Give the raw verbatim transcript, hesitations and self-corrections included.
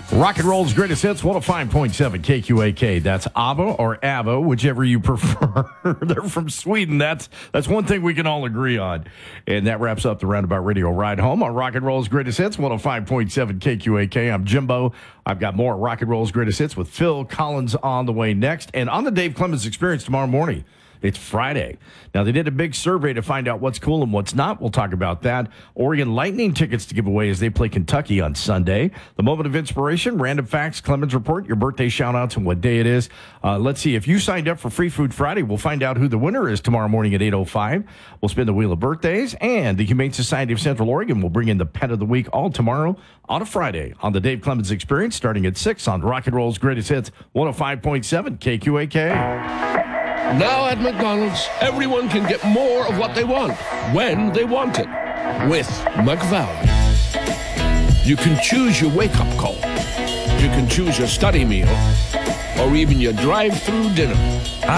Rock and Roll's greatest hits, one oh five point seven K Q A K. That's ABBA or ABBA, whichever you prefer. They're from Sweden. That's that's one thing we can all agree on. And that wraps up the Roundabout Radio Ride Home on Rock and Roll's greatest hits, one oh five point seven K Q A K. I'm Jimbo. I've got more Rock and Roll's greatest hits with Phil Collins on the way next. And on the Dave Clemens Experience tomorrow morning, it's Friday. Now, they did a big survey to find out what's cool and what's not. We'll talk about that. Oregon Lightning tickets to give away as they play Kentucky on Sunday. The moment of inspiration, random facts, Clemens Report, your birthday shout-outs, and what day it is. Uh, let's see. If you signed up for Free Food Friday, we'll find out who the winner is tomorrow morning at eight oh five. We'll spin the wheel of birthdays, and the Humane Society of Central Oregon will bring in the Pet of the Week all tomorrow on a Friday on the Dave Clemens Experience, starting at six on Rock and Roll's Greatest Hits, one oh five point seven K Q A K. Now at McDonald's, everyone can get more of what they want, when they want it, with McValue. You can choose your wake-up call. You can choose your study meal, or even your drive-through dinner.